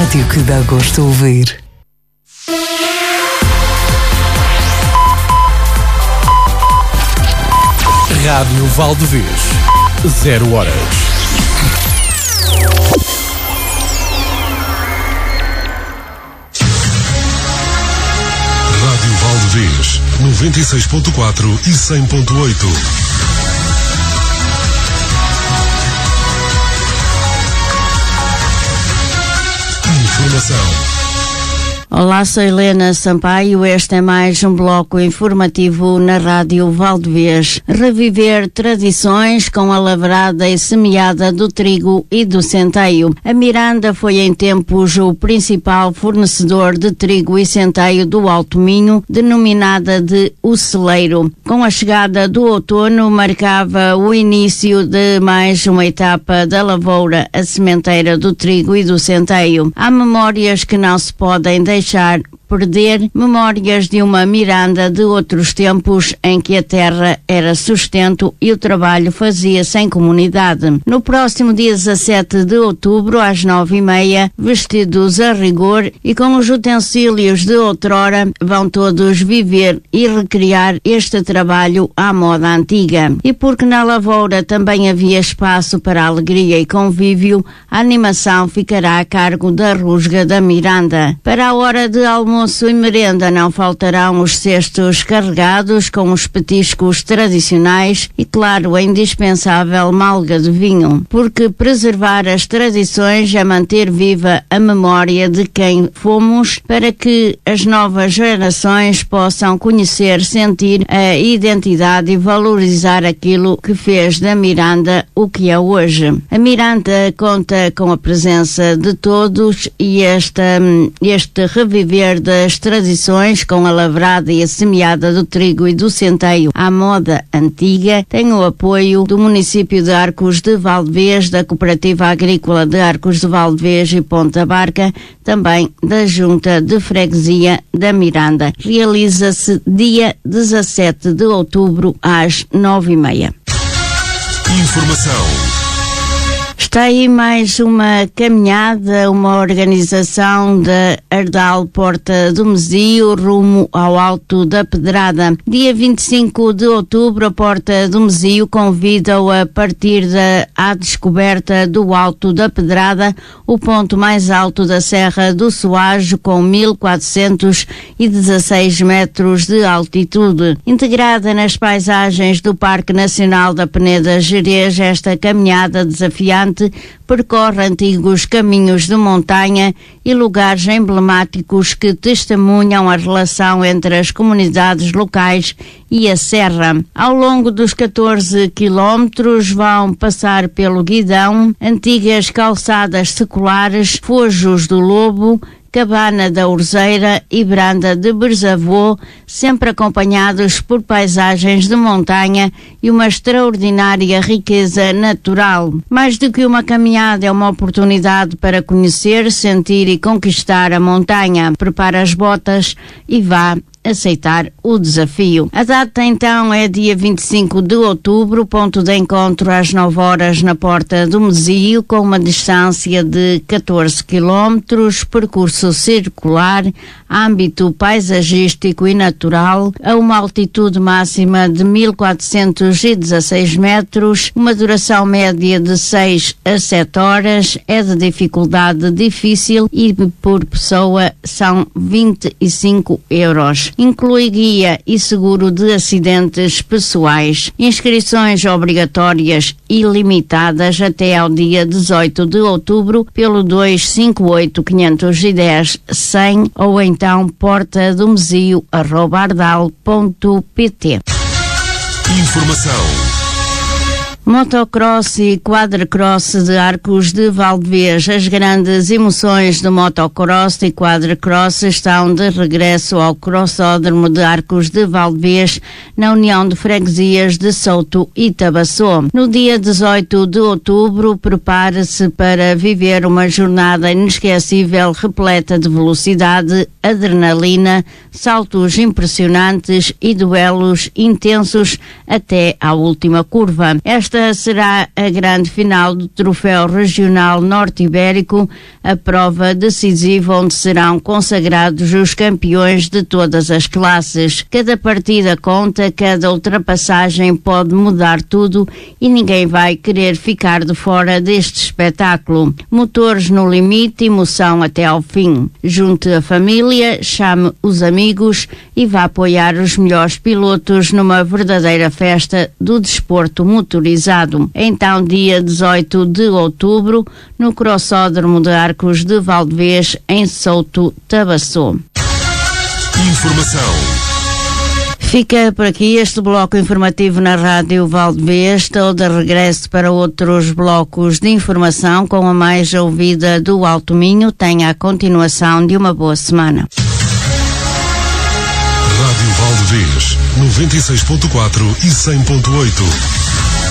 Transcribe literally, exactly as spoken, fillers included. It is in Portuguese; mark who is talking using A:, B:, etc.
A: rádio que dá gosto de ouvir.
B: Rádio Valdevez, zero horas.
C: Rádio Valdevez, noventa e seis ponto quatro e cem ponto oito. Informação.
D: Olá, sou Helena Sampaio. Este é mais um bloco informativo na Rádio Valdevez. Reviver tradições com a lavrada e semeada do trigo e do centeio. A Miranda foi em tempos o principal fornecedor de trigo e centeio do Alto Minho, denominada de O Celeiro. Com a chegada do outono, marcava o início de mais uma etapa da lavoura, a sementeira do trigo e do centeio. Há memórias que não se podem deixar deixar perder, memórias de uma Miranda de outros tempos em que a terra era sustento e o trabalho fazia-se em comunidade. No próximo dia dezassete de outubro, às nove e meia, vestidos a rigor e com os utensílios de outrora, vão todos viver e recriar este trabalho à moda antiga. E porque na lavoura também havia espaço para alegria e convívio, a animação ficará a cargo da rusga da Miranda. Para a hora de almoço e merenda não faltarão os cestos carregados com os petiscos tradicionais e, claro, a indispensável malga de vinho, porque preservar as tradições é manter viva a memória de quem fomos para que as novas gerações possam conhecer, sentir a identidade e valorizar aquilo que fez da Miranda o que é hoje. A Miranda conta com a presença de todos e esta, este reviver das tradições com a lavrada e a semeada do trigo e do centeio à moda antiga tem o apoio do município de Arcos de Valdevez, da Cooperativa Agrícola de Arcos de Valdevez e Ponta Barca, também da Junta de Freguesia da Miranda. Realiza-se dia dezassete de outubro às nove e meia.
C: Informação.
D: Está aí mais uma caminhada, uma organização da Ardal Porta do Mesio rumo ao Alto da Pedrada. Dia vinte e cinco de outubro, a Porta do Mesio convida-o a partir da à descoberta do Alto da Pedrada, o ponto mais alto da Serra do Soajo, com mil quatrocentos e dezasseis metros de altitude. Integrada nas paisagens do Parque Nacional da Peneda Gerês, esta caminhada desafiante percorre antigos caminhos de montanha e lugares emblemáticos que testemunham a relação entre as comunidades locais e a serra. Ao longo dos catorze quilómetros vão passar pelo Guidão, antigas calçadas seculares, Fojos do Lobo, Cabana da Orzeira e Branda de Berzavô, sempre acompanhados por paisagens de montanha e uma extraordinária riqueza natural. Mais do que uma caminhada, é uma oportunidade para conhecer, sentir e conquistar a montanha. Prepara as botas e vá aceitar o desafio. A data então é dia vinte e cinco de outubro, ponto de encontro às nove horas na Porta do Mesio, com uma distância de catorze quilómetros, percurso circular, âmbito paisagístico e natural, a uma altitude máxima de mil quatrocentos e dezasseis metros, uma duração média de seis a sete horas, é de dificuldade difícil e por pessoa são vinte e cinco euros. Inclui guia e seguro de acidentes pessoais. Inscrições obrigatórias e limitadas até ao dia dezoito de outubro pelo dois cinco oito, cinco um zero, cem ou então porta do mesio arroba ardal ponto pt.
C: Informação.
D: Motocross e quadricross de Arcos de Valdevez. As grandes emoções do motocross e quadricross estão de regresso ao crossódromo de Arcos de Valdevez, na União de Freguesias de Souto e Tabassó. No dia dezoito de outubro, prepare-se para viver uma jornada inesquecível, repleta de velocidade, adrenalina, saltos impressionantes e duelos intensos até à última curva. Esta Esta será a grande final do Troféu Regional Norte Ibérico, a prova decisiva onde serão consagrados os campeões de todas as classes. Cada partida conta, cada ultrapassagem pode mudar tudo e ninguém vai querer ficar de fora deste espetáculo. Motores no limite, emoção até ao fim. Junte a família, chame os amigos e vá apoiar os melhores pilotos numa verdadeira festa do desporto motorizado. Então, dia dezoito de outubro, no Crossódromo de Arcos de Valdevez, em Souto, Tabassó.
C: Informação.
D: Fica por aqui este bloco informativo na Rádio Valdevez. Estou de regresso para outros blocos de informação com a mais ouvida do Alto Minho. Tenha a continuação de uma boa semana.
C: Rádio Valdevez, noventa e seis ponto quatro e cem ponto oito.